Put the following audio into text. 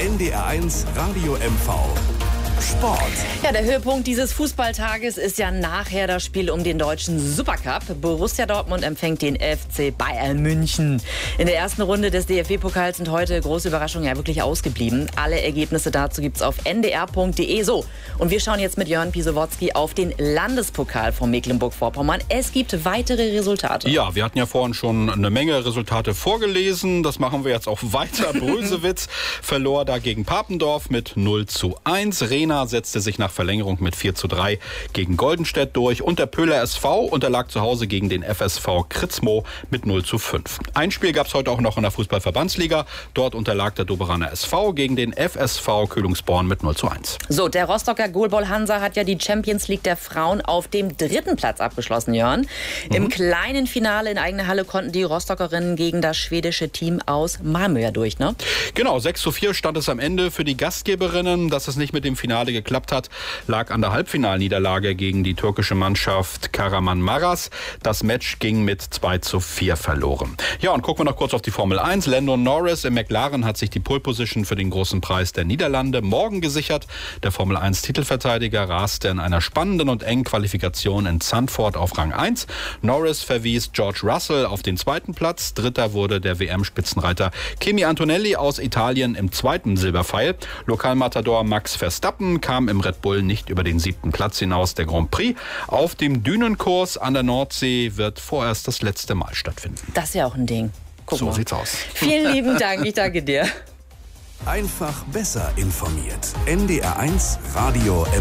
NDR1 Radio MV. Sport. Ja, der Höhepunkt dieses Fußballtages ist ja nachher das Spiel um den deutschen Supercup. Borussia Dortmund empfängt den FC Bayern München. In der ersten Runde des DFB-Pokals sind heute, große Überraschungen, ja wirklich ausgeblieben. Alle Ergebnisse dazu gibt's auf ndr.de. So, und wir schauen jetzt mit Jörn Pisowotzki auf den Landespokal von Mecklenburg-Vorpommern. Es gibt weitere Resultate. Ja, wir hatten ja vorhin schon eine Menge Resultate vorgelesen. Das machen wir jetzt auch weiter. Brösewitz verlor da gegen Papendorf mit 0:1. Rehna setzte sich nach Verlängerung mit 4:3 gegen Goldenstedt durch. Und der Pöhler SV unterlag zu Hause gegen den FSV Kritzmo mit 0:5. Ein Spiel gab es heute auch noch in der Fußball-Verbandsliga. Dort unterlag der Doberaner SV gegen den FSV Köhlungsborn mit 0:1. So, der Rostocker Goalball Hansa hat ja die Champions League der Frauen auf dem 3. Platz abgeschlossen, Jörn. Im kleinen Finale in eigener Halle konnten die Rostockerinnen gegen das schwedische Team aus Malmö ja durch, ne? Genau, 6:4 stand es am Ende für die Gastgeberinnen. Dass es nicht mit dem Finale geklappt hat, lag an der Halbfinalniederlage gegen die türkische Mannschaft Kahramanmaraş. Das Match ging mit 2:4 verloren. Ja, und gucken wir noch kurz auf die Formel 1. Lando Norris im McLaren hat sich die Pole Position für den großen Preis der Niederlande morgen gesichert. Der Formel 1 Titelverteidiger raste in einer spannenden und engen Qualifikation in Zandvoort auf Rang 1. Norris verwies George Russell auf den 2. Platz. Dritter wurde der WM-Spitzenreiter Kimi Antonelli aus Italien im 2. Silberpfeil. Lokalmatador Max Verstappen kam im Red Bull nicht über den 7. Platz hinaus. Der Grand Prix auf dem Dünenkurs an der Nordsee wird vorerst das letzte Mal stattfinden. Das ist ja auch ein Ding. Guck so mal. Sieht's aus. Vielen lieben Dank, ich danke dir. Einfach besser informiert. NDR1 Radio MV.